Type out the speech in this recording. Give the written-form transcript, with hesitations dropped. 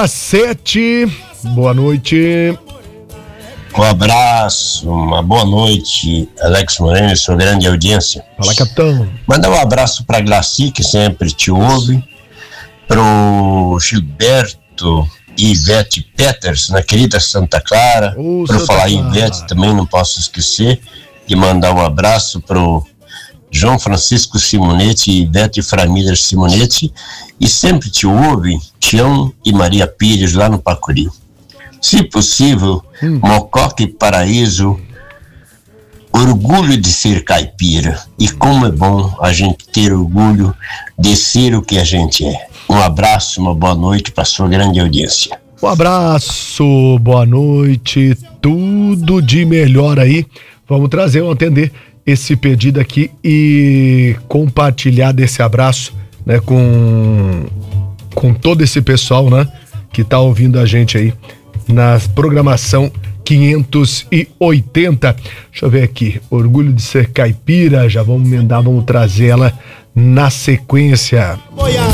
8h07. Boa noite. Um abraço, uma boa noite, Alex Moreno e sua grande audiência. Fala, capitão. Mandar um abraço pra Glaci, que sempre te ouve, pro Gilberto e Ivete Peters, na querida Santa Clara. Para falar em Ivete, também não posso esquecer de mandar um abraço pro João Francisco Simonetti e Ivete Framília Simonetti, e sempre te ouve Tião e Maria Pires lá no Pacuri. Se possível, Mococa e Paraíso, orgulho de ser caipira, e como é bom a gente ter orgulho de ser o que a gente é. Um abraço, uma boa noite para sua grande audiência. Um abraço, boa noite, tudo de melhor aí. Vamos atender esse pedido aqui e compartilhar desse abraço, né, com todo esse pessoal, né, que tá ouvindo a gente aí na programação 580. Deixa eu ver aqui, orgulho de ser caipira, já vamos emendar, vamos trazer ela na sequência.